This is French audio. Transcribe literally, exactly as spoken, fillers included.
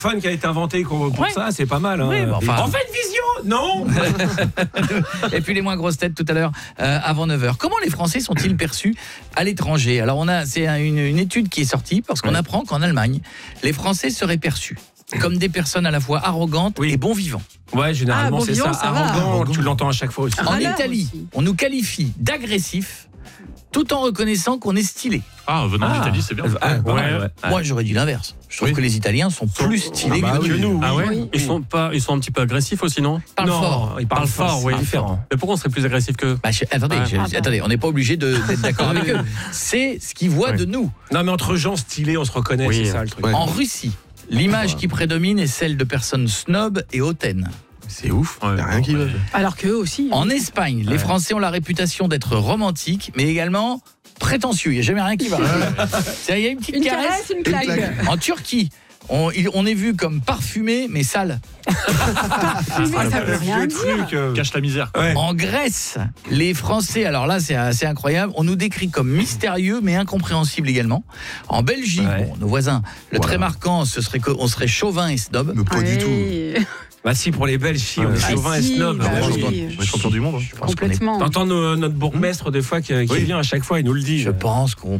téléphone qui a été inventé pour Ouais. ça, c'est pas mal. Hein. Oui, bah, enfin- En fait, visio, non. Et puis les moins grosses têtes tout à l'heure euh, avant neuf heures. Comment les Français sont-ils perçus à l'étranger? Alors on a c'est un- une, une étude qui est sortie parce qu'on Ouais. apprend qu'en Allemagne, les Français seraient perçus comme des personnes à la fois arrogantes Oui. et bon vivants. Ouais, généralement Ah, bon c'est vivant, ça. ça va. Arrogant, tu l'entends à chaque fois aussi. En Râleur Italie, aussi. on nous qualifie d'agressifs tout en reconnaissant qu'on est stylé. Ah, venant Ah. d'Italie, c'est bien. Ah, pas Ouais. mal, ouais. Moi j'aurais dit l'inverse. Je trouve Oui. que les Italiens sont plus stylés Ah bah que oui. nous. nous, Ah ouais Oui. Ils sont pas, ils sont un petit peu agressifs aussi, non? Parle non, fort. il parle Parle fort, fort, oui. c'est différent. Mais pourquoi on serait plus agressif que? Bah, je- attendez, Ouais. je- Ah bon. attendez, on n'est pas obligé de- d'être d'accord avec eux. C'est ce qu'ils voient Ouais. de nous. Non, mais entre gens stylés, on se reconnaît, Oui. c'est ça le truc. Ouais. En Russie, l'image qui prédomine est celle de personnes snobs et hautaines. C'est ouf, Ouais. y a rien qui va. Alors qu'eux aussi. hein. En Espagne, les Français ont la réputation d'être romantiques, mais également prétentieux. Il n'y a jamais rien qui va. C'est- Il y a une petite Une caresse. caresse, une claque. claque. En Turquie, on, il- on est vu comme parfumé, mais sale. Mais ça veut rien Le dire. truc, euh, Cache la misère. ouais. En Grèce, les Français, alors là c'est assez incroyable, on nous décrit comme mystérieux mais incompréhensible également. En Belgique, Ouais. bon, nos voisins, le Voilà. trait marquant, ce serait qu'on serait chauvin et snob. Mais pas du tout. Oui. Bah si, pour les Belges, si, on est Ah chauvin et si, snob. bah Ouais, oui. je- On est champion du monde. hein. Je pense qu'on est- Complètement. T'entends no- notre bourgmestre des fois qui, qui Oui. vient à chaque fois, il nous le dit. je pense qu'on